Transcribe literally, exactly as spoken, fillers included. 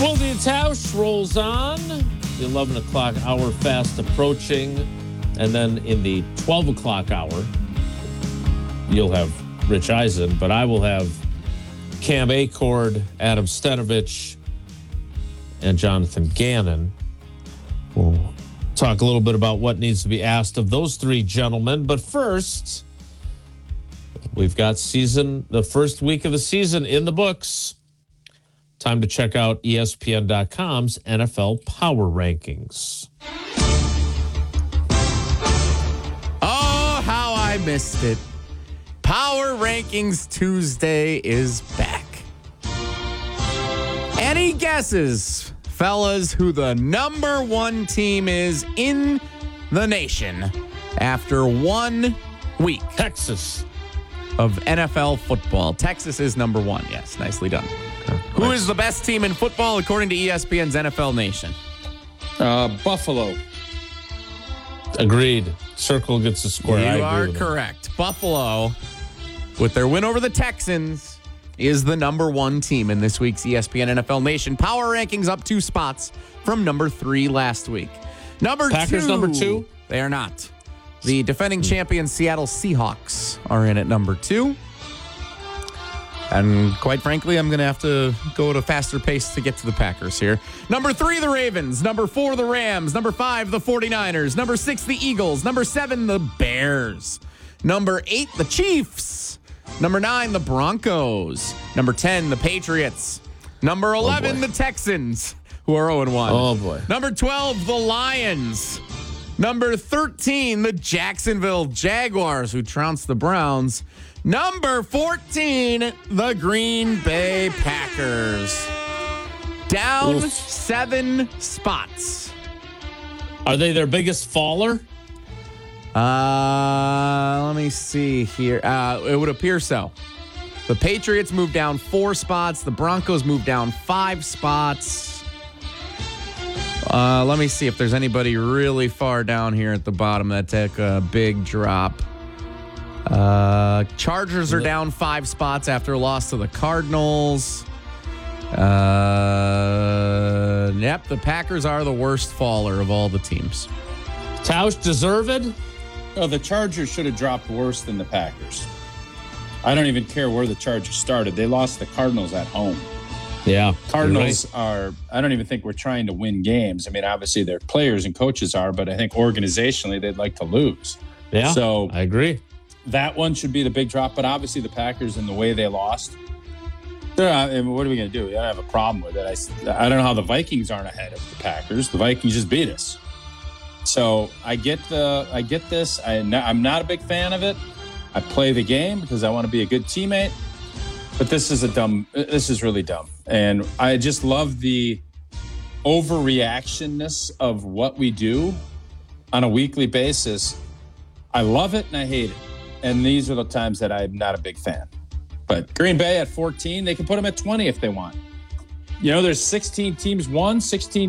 Wilde and Tausch rolls on. The eleven o'clock hour fast approaching. And then in the twelve o'clock hour, you'll have Rich Eisen, but I will have Cam Acord, Adam Stenovich, and Jonathan Gannon. We'll talk a little bit about what needs to be asked of those three gentlemen. But first, we've got season, the first week of the season in the books. Time to check out E S P N dot com's N F L Power Rankings. Oh, how I missed it. Power Rankings Tuesday is back. Any guesses, fellas, who the number one team is in the nation after one week Texas. of N F L football? Texas is number one. Yes, nicely done. Who is the best team in football according to E S P N's N F L Nation? Uh, Buffalo. Agreed. Circle gets a square. I You agree are with him. correct. Buffalo, with their win over the Texans, is the number one team in this week's E S P N N F L Nation Power Rankings, up two spots from number three last week. Number Packers two. number two? They are not. The defending champion Seattle Seahawks are in at number two. And quite frankly, I'm going to have to go at a faster pace to get to the Packers here. Number three, the Ravens. Number four, the Rams. Number five, the 49ers. Number six, the Eagles. Number seven, the Bears. Number eight, the Chiefs. Number nine, the Broncos. Number ten, the Patriots. Number eleven, boy. the Texans, who are oh and one. Oh, boy. Number twelve, the Lions. Number thirteen, the Jacksonville Jaguars, who trounced the Browns. Number fourteen, the Green Bay Packers. Down Oof. seven spots. Are they their biggest faller? Uh, let me see here. Uh, it would appear so. The Patriots moved down four spots. The Broncos moved down five spots. Uh, let me see if there's anybody really far down here at the bottom that took a big drop. Uh, Chargers are down five spots after a loss to the Cardinals. Uh, yep, the Packers are the worst faller of all the teams. Tausch deserved? Oh, the Chargers should have dropped worse than the Packers. I don't even care where the Chargers started. They lost the Cardinals at home. Yeah. Cardinals are, I don't even think we're trying to win games. I mean, obviously their players and coaches are, but I think organizationally they'd like to lose. Yeah. So I agree. that one should be the big drop, but obviously the Packers and the way they lost, they're not, I mean, what are we going to do? I don't have a problem with it. I, I don't know how the Vikings aren't ahead of the Packers. The Vikings just beat us. So I get the, I get this. I, I'm not a big fan of it. I play the game because I want to be a good teammate, but this is a dumb, this is really dumb. And I just love the overreactionness of what we do on a weekly basis. I love it and I hate it. And these are the times that I'm not a big fan. But Green Bay at fourteen, they can put them at twenty if they want. You know, there's sixteen teams won, sixteen